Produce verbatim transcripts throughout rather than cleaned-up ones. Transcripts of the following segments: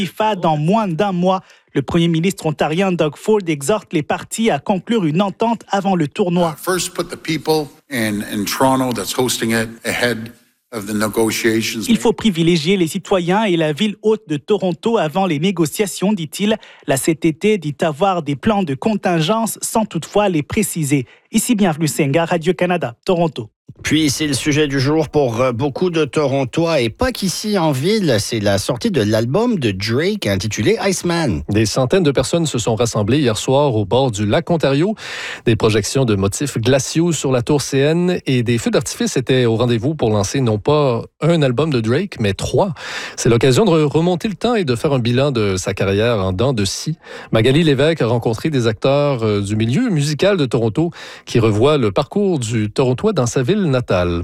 FIFA dans moins d'un mois. Le premier ministre ontarien Doug Ford exhorte les parties à conclure une entente avant le tournoi. First, put the people in, in Toronto that's hosting it ahead of the negotiations. Il faut privilégier les citoyens et la ville haute de Toronto avant les négociations, dit-il. La C T T dit avoir des plans de contingence sans toutefois les préciser. Ici, bienvenue Senga, Radio-Canada, Toronto. Puis, c'est le sujet du jour pour beaucoup de Torontois et pas qu'ici en ville. C'est la sortie de l'album de Drake intitulé Iceman. Des centaines de personnes se sont rassemblées hier soir au bord du lac Ontario. Des projections de motifs glaciaux sur la tour C N et des feux d'artifice étaient au rendez-vous pour lancer non pas un album de Drake, mais trois. C'est l'occasion de remonter le temps et de faire un bilan de sa carrière en dents de scie. Magali Lévesque a rencontré des acteurs du milieu musical de Toronto qui revoient le parcours du Torontois dans sa ville natale.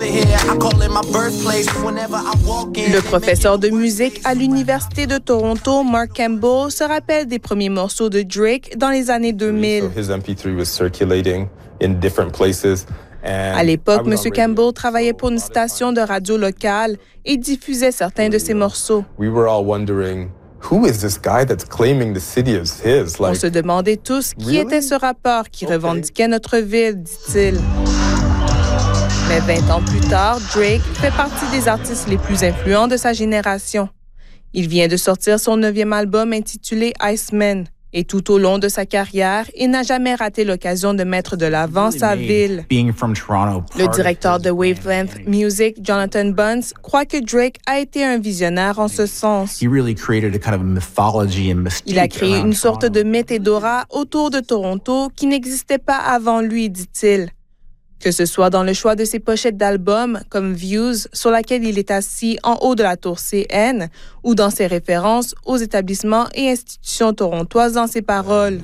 Le professeur de musique à l'Université de Toronto, Mark Campbell, se rappelle des premiers morceaux de Drake dans les années deux mille. À l'époque, M. Campbell travaillait pour une station de radio locale et diffusait certains de ses morceaux. Who is this guy that's claiming the city as his? On se demandait tous qui était ce rappeur qui revendiquait notre ville, dit-il. Mais vingt ans plus tard, Drake fait partie des artistes les plus influents de sa génération. Il vient de sortir son neuvième album intitulé Iceman. Et tout au long de sa carrière, il n'a jamais raté l'occasion de mettre de l'avant sa ville. Le directeur de Wavelength Music, Jonathan Bunce, croit que Drake a été un visionnaire en ce sens. Il a créé une sorte de mythe et d'aura autour de Toronto qui n'existait pas avant lui, dit-il. Que ce soit dans le choix de ses pochettes d'albums, comme Views, sur laquelle il est assis en haut de la tour C N, ou dans ses références aux établissements et institutions torontoises dans ses paroles.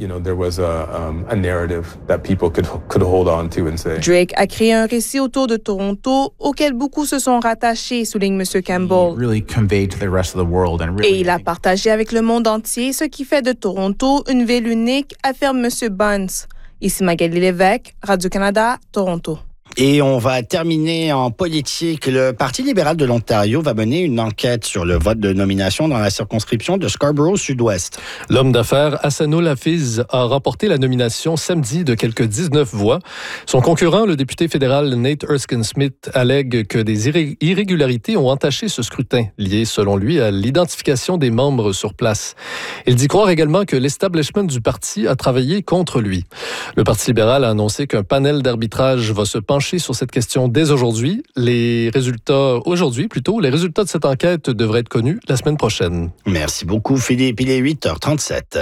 Drake a créé un récit autour de Toronto auquel beaucoup se sont rattachés, souligne M. Campbell. Et il a partagé avec le monde entier ce qui fait de Toronto une ville unique, affirme M. Bunce. Ici Magali Lévesque, Radio-Canada, Toronto. Et on va terminer en politique. Le Parti libéral de l'Ontario va mener une enquête sur le vote de nomination dans la circonscription de Scarborough-Sud-Ouest. L'homme d'affaires Hassano Lafiz a remporté la nomination samedi de quelques dix-neuf voix. Son concurrent, le député fédéral Nate Erskine-Smith, allègue que des irré- irrégularités ont entaché ce scrutin, lié selon lui à l'identification des membres sur place. Il dit croire également que l'establishment du parti a travaillé contre lui. Le Parti libéral a annoncé qu'un panel d'arbitrage va se pencher sur cette question dès aujourd'hui. Les résultats, aujourd'hui plutôt, les résultats de cette enquête devraient être connus la semaine prochaine. Merci beaucoup, Philippe. Il est huit heures trente-sept.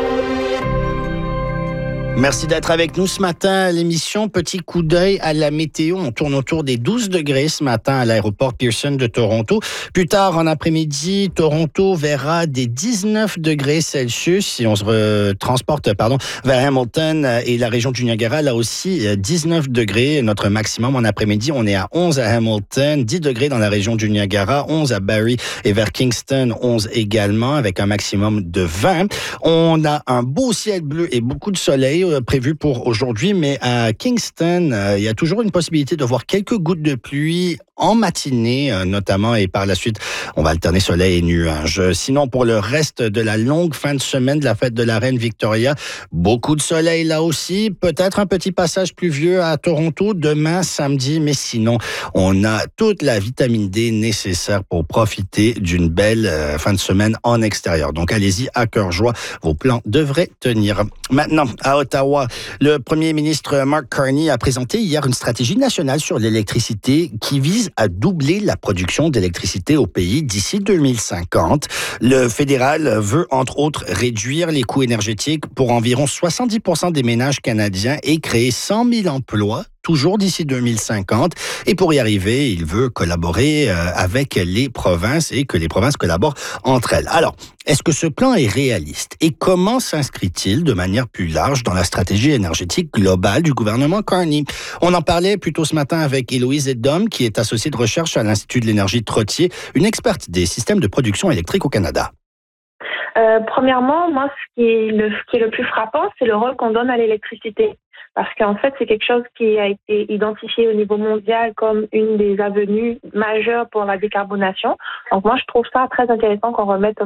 Merci d'être avec nous ce matin à l'émission. Petit coup d'œil à la météo. On tourne autour des douze degrés ce matin à l'aéroport Pearson de Toronto. Plus tard en après-midi, Toronto verra des dix-neuf degrés Celsius. Si on se transporte pardon, vers Hamilton et la région du Niagara, là aussi dix-neuf degrés. Notre maximum en après-midi, on est à onze à Hamilton, dix degrés dans la région du Niagara, onze à Barrie et vers Kingston, onze également, avec un maximum de vingt. On a un beau ciel bleu et beaucoup de soleil prévu pour aujourd'hui, mais à Kingston, euh, il y a toujours une possibilité de voir quelques gouttes de pluie en matinée, euh, notamment, et par la suite, on va alterner soleil et nuages. Sinon, pour le reste de la longue fin de semaine de la fête de la Reine Victoria, beaucoup de soleil là aussi, peut-être un petit passage pluvieux à Toronto demain, samedi, mais sinon, on a toute la vitamine D nécessaire pour profiter d'une belle euh, fin de semaine en extérieur. Donc, allez-y à cœur joie, vos plans devraient tenir. Maintenant, à Ottawa, le premier ministre Mark Carney a présenté hier une stratégie nationale sur l'électricité qui vise à doubler la production d'électricité au pays d'ici deux mille cinquante. Le fédéral veut, entre autres, réduire les coûts énergétiques pour environ soixante-dix pour cent des ménages canadiens et créer cent mille emplois toujours d'ici deux mille cinquante. Et pour y arriver, il veut collaborer avec les provinces et que les provinces collaborent entre elles. Alors, est-ce que ce plan est réaliste? Et comment s'inscrit-il de manière plus large dans la stratégie énergétique globale du gouvernement Carney? On en parlait plus tôt ce matin avec Héloïse Edom, qui est associée de recherche à l'Institut de l'énergie de Trottier, une experte des systèmes de production électrique au Canada. Euh, premièrement, moi, ce qui est le, ce qui est le plus frappant, c'est le rôle qu'on donne à l'électricité. Parce qu'en fait, c'est quelque chose qui a été identifié au niveau mondial comme une des avenues majeures pour la décarbonation. Donc moi, je trouve ça très intéressant qu'on remette